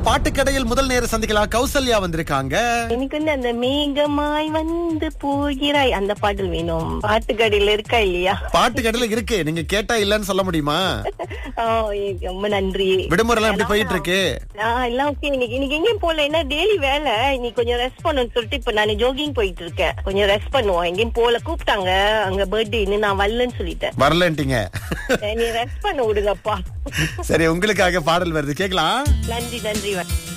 பாட்டுக்கடையில் முதல் நேர சந்திக்கலாம். கௌசல்யா வந்திருக்காங்க. எனக்கு அந்த மேகமாய் வந்து போகிறாய் அந்த பாடல் வேணும். பாட்டுக்கடையில இருக்கா இல்லையா? பாட்டுக்கடையில இருக்கு, நீங்க கேட்டா இல்லன்னு சொல்ல முடியுமா? ரொம்ப நன்றி. விடுமுறை எல்லாம் எப்படி போயிட்டு இருக்கு? எல்லாம் ஓகே. இன்னைக்கு எங்கேயும் போல, என்ன டெய்லி வேலை. இன்னைக்கு கொஞ்சம் ரெஸ்ட் பண்ணணும்னு சொல்லிட்டு இப்ப நான் ஜோகிங் போயிட்டு இருக்கேன். கொஞ்சம் ரெஸ்ட் பண்ணுவோம். எங்கேயும் போல, கூப்பிட்டாங்க அங்க பர்த்டேன்னு, நான் வரலன்னு சொல்லிட்டேன். வரலன்ட்டீங்க. நீ ரெஸ்ட் பண்ண விடுங்கப்பா. சரி, உங்களுக்காக பாடல் வருது, கேக்கலாம். நன்றி.